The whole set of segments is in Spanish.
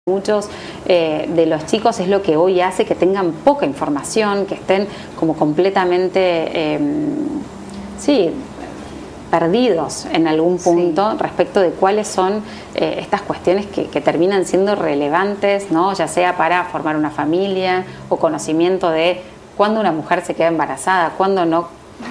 Muchos de los chicos es lo que hoy hace que tengan poca información, que estén como completamente, perdidos en algún punto respecto de cuáles son estas cuestiones que terminan siendo relevantes, ¿no? Ya sea para formar una familia o conocimiento de cuándo una mujer se queda embarazada, cuándo no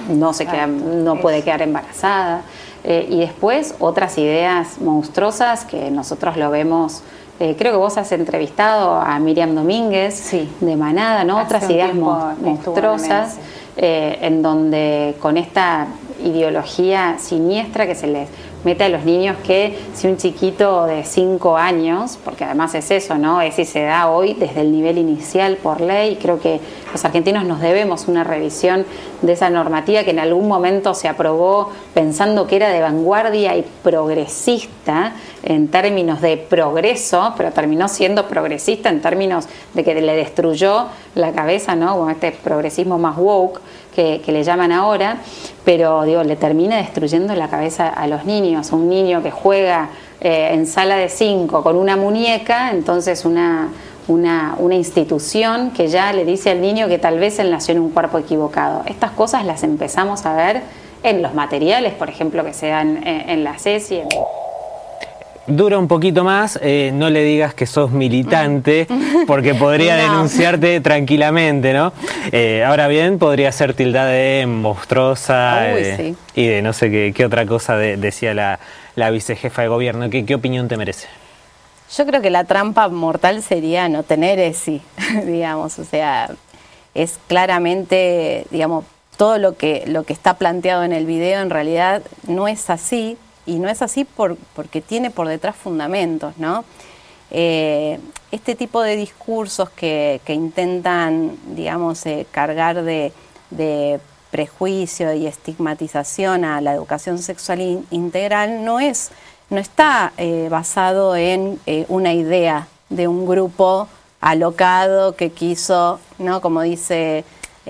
puede quedar embarazada. Y después otras ideas monstruosas que nosotros lo vemos. Creo que vos has entrevistado a Miriam Domínguez de Manada, ¿no? Otras ideas monstruosas en donde con esta ideología siniestra que se les mete a los niños, que si un chiquito de 5 años, porque además es eso, ¿no? Es si se da hoy desde el nivel inicial por ley, creo que los argentinos nos debemos una revisión de esa normativa que en algún momento se aprobó pensando que era de vanguardia y progresista en términos de progreso, pero terminó siendo progresista en términos de que le destruyó la cabeza, ¿no? Con este progresismo más woke que le llaman ahora, pero digo, le termina destruyendo la cabeza a los niños. Un niño que juega en sala de 5 con una muñeca, entonces una institución que ya le dice al niño que tal vez él nació en un cuerpo equivocado. Estas cosas las empezamos a ver en los materiales, por ejemplo, que se dan en la CESI. Dura un poquito más, no le digas que sos militante, porque podría denunciarte tranquilamente, ¿no? Ahora bien, podría ser tildada de monstruosa y de no sé qué otra cosa decía la vicejefa de gobierno. ¿Qué opinión te merece? Yo creo que la trampa mortal sería no tener ESI, digamos, o sea, es claramente, digamos, todo lo que está planteado en el video en realidad no es así. Y no es así porque tiene por detrás fundamentos, ¿no? Este tipo de discursos que intentan, digamos, cargar de prejuicio y estigmatización a la educación sexual integral no está basado en una idea de un grupo alocado que quiso, ¿no? Como dice...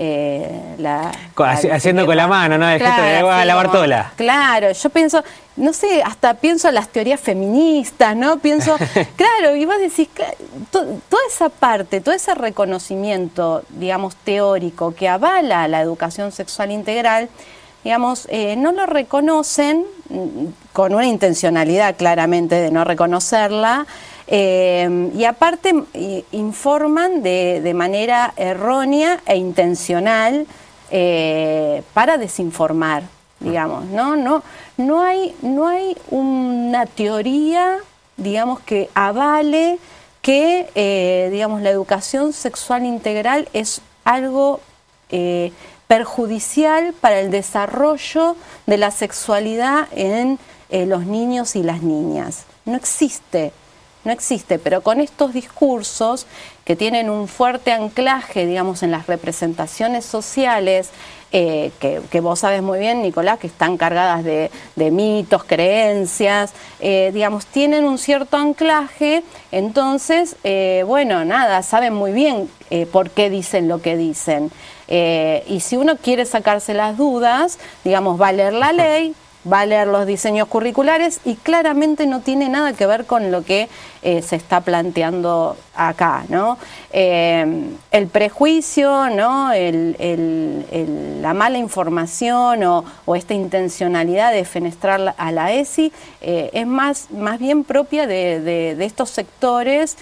haciendo con la mano, ¿no? El gesto de la Bartola. Claro, yo pienso, no sé, hasta pienso en las teorías feministas, ¿no? Pienso, claro, y vos decís, toda esa parte, todo ese reconocimiento, digamos, teórico que avala la educación sexual integral, digamos, no lo reconocen con una intencionalidad claramente de no reconocerla. Y aparte informan de manera errónea e intencional para desinformar, digamos, no hay una teoría, digamos, que avale que digamos, la educación sexual integral es algo perjudicial para el desarrollo de la sexualidad en los niños y las niñas. No existe, pero con estos discursos que tienen un fuerte anclaje, digamos, en las representaciones sociales, que vos sabes muy bien, Nicolás, que están cargadas de mitos, creencias, digamos, tienen un cierto anclaje, entonces, bueno, nada, saben muy bien por qué dicen lo que dicen. Y si uno quiere sacarse las dudas, digamos, va a leer la ley, va a leer los diseños curriculares y claramente no tiene nada que ver con lo que se está planteando acá, ¿no? El prejuicio, ¿no? La mala información o esta intencionalidad de fenestrar a la ESI es más bien propia de estos sectores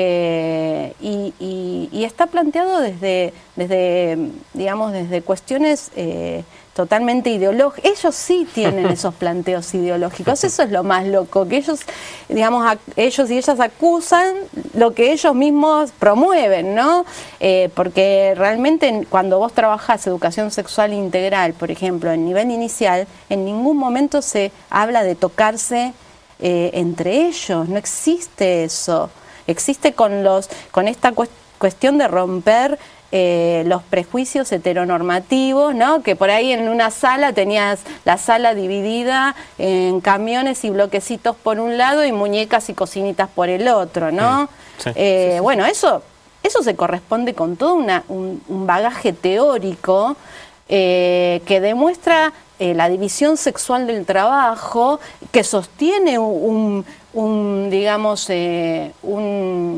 y está planteado desde digamos, desde cuestiones totalmente ideológicas. Ellos sí tienen esos planteos ideológicos, eso es lo más loco, que ellos, digamos, ellos y ellas acusan lo que ellos mismos promueven, ¿no? Porque realmente cuando vos trabajás educación sexual integral, por ejemplo, en nivel inicial, en ningún momento se habla de tocarse entre ellos, no existe eso. Existe con esta cuestión de romper los prejuicios heteronormativos, ¿no? Que por ahí en una sala tenías la sala dividida en camiones y bloquecitos por un lado y muñecas y cocinitas por el otro, ¿no? Sí. Bueno, eso se corresponde con todo un bagaje teórico que demuestra la división sexual del trabajo, que sostiene un